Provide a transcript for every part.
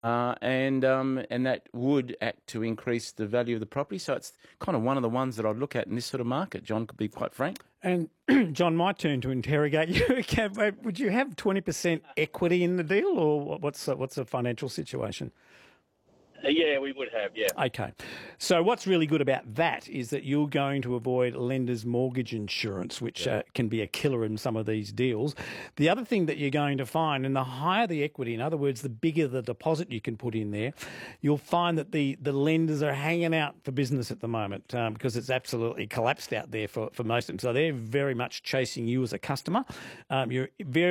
and that would act to increase the value of the property. So it's kind of one of the ones that I'd look at in this sort of market, John, to be quite frank. And John, my turn to interrogate you. Would you have 20% equity in the deal, or what's the financial situation? Yeah, we would have, yeah. Okay. So what's really good about that is that you're going to avoid lender's mortgage insurance, which can be a killer in some of these deals. The other thing that you're going to find, and the higher the equity, in other words, the bigger the deposit you can put in there, you'll find that the lenders are hanging out for business at the moment because it's absolutely collapsed out there for most of them. So they're very much chasing you as a customer. You're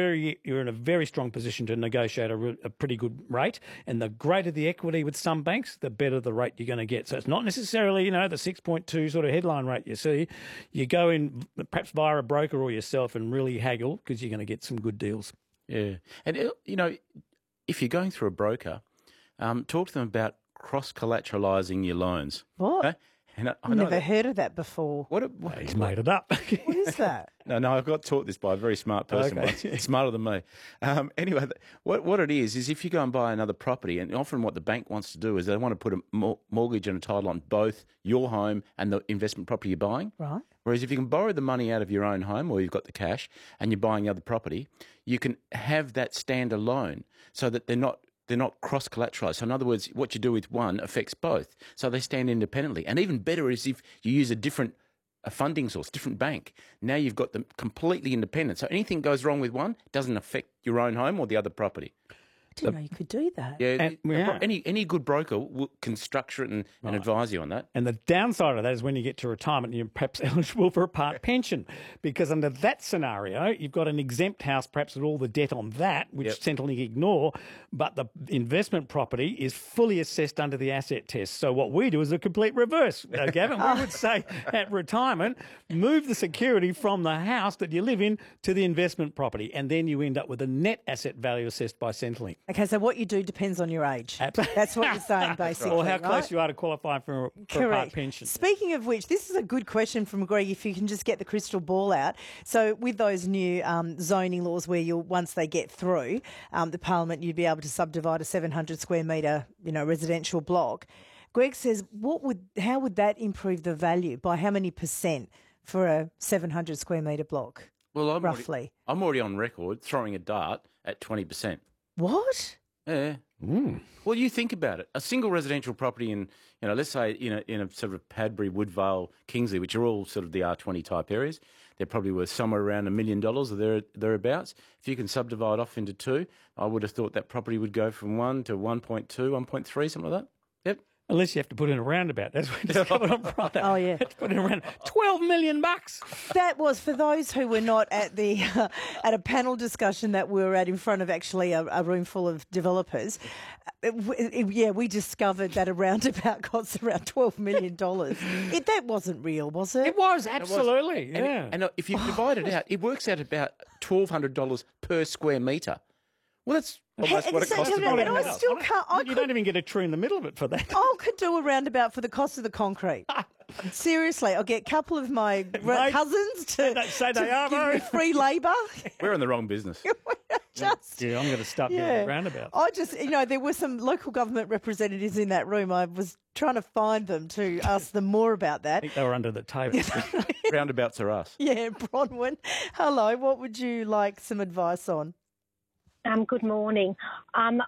in a very strong position to negotiate a pretty good rate, and the greater the equity with some banks, the better the rate you're going to get. So it's not necessarily, the 6.2 sort of headline rate you see. You go in perhaps via a broker or yourself and really haggle because you're going to get some good deals. Yeah. And, if you're going through a broker, talk to them about cross-collateralising your loans. What? Okay? And I've never heard of that before. He's made it up. What is that? No, I got taught this by a very smart person once, smarter than me. Anyway, what it is if you go and buy another property, and often what the bank wants to do is they want to put a mortgage and a title on both your home and the investment property you're buying. Right. Whereas if you can borrow the money out of your own home or you've got the cash and you're buying the other property, you can have that stand alone so that they're not cross-collateralised. So in other words, what you do with one affects both. So they stand independently. And even better is if you use a funding source, different bank. Now you've got them completely independent. So anything goes wrong with one, it doesn't affect your own home or the other property. I didn't know you could do that. Yeah, any good broker can structure it and advise you on that. And the downside of that is when you get to retirement, you're perhaps eligible for a part pension, because under that scenario, you've got an exempt house, perhaps with all the debt on that, which Centrelink ignore, but the investment property is fully assessed under the asset test. So what we do is a complete reverse, Gavin. We would say at retirement, move the security from the house that you live in to the investment property, and then you end up with a net asset value assessed by Centrelink. Okay, so what you do depends on your age. That's what you're saying, basically. Or how close you are to qualify for a part pension. Speaking of which, this is a good question from Greg, if you can just get the crystal ball out. So with those new zoning laws where once they get through the Parliament, you'd be able to subdivide a 700 square metre, residential block. Greg says, how would that improve the value? By how many percent for a 700 square metre block? Well, roughly. I'm already on record throwing a dart at 20%. What? Yeah. Well, you think about it. A single residential property in, let's say in a sort of Padbury, Woodvale, Kingsley, which are all sort of the R20 type areas, they're probably worth somewhere around $1 million or thereabouts. If you can subdivide off into two, I would have thought that property would go from 1 to 1.2, 1.3, something like that. Yep. Unless you have to put in a roundabout. That's what we discovered on Friday. Oh, yeah. Put in a roundabout. $12 million. That was, for those who were not at at a panel discussion that we were at in front of actually a room full of developers, we discovered that a roundabout costs around $12 million. That wasn't real, was it? It was, absolutely. Yeah. And if you divide it out, it works out about $1,200 per square metre. Well, that's almost what it costs to build it. You don't even get a tree in the middle of it for that. I could do a roundabout for the cost of the concrete. Seriously, I'll get a couple of my cousins to give me free labour. We're in the wrong business. I'm going to start building roundabouts. I just, there were some local government representatives in that room. I was trying to find them to ask them more about that. I think they were under the table. Roundabouts are us. Yeah, Bronwyn. Hello, what would you like some advice on? Good morning. I'm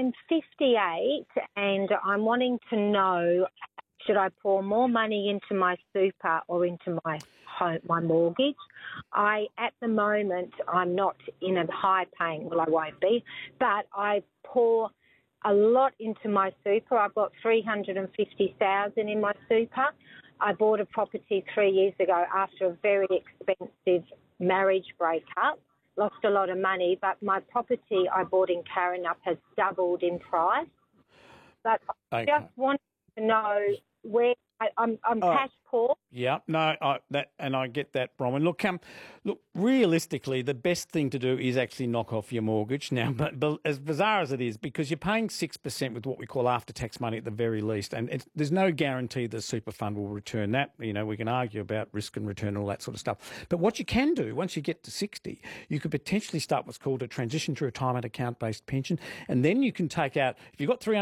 58 and I'm wanting to know, should I pour more money into my super or into my home, my mortgage? At the moment, I'm not in a high paying, well, I won't be, but I pour a lot into my super. I've got $350,000 in my super. I bought a property 3 years ago after a very expensive marriage breakup. Lost a lot of money, but my property I bought in Karrinyup has doubled in price. But I just wanted to know where I'm cash poor. Yeah, no, I get that, Bronwyn. Look, realistically, the best thing to do is actually knock off your mortgage now. But as bizarre as it is, because you're paying 6% with what we call after-tax money at the very least, and there's no guarantee the super fund will return that. We can argue about risk and return and all that sort of stuff. But what you can do, once you get to 60, you could potentially start what's called a transition to retirement account-based pension, and then you can take out, if you've got